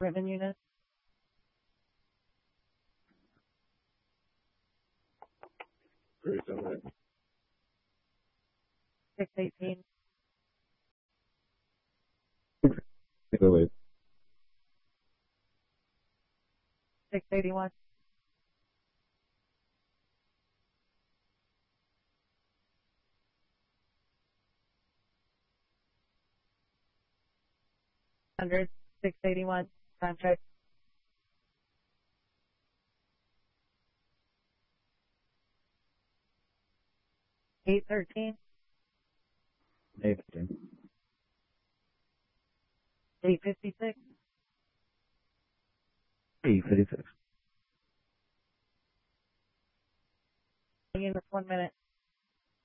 Rittman unit. 618. 681. 681. Contract. 813. 815. 856. 856. Units 1 minute.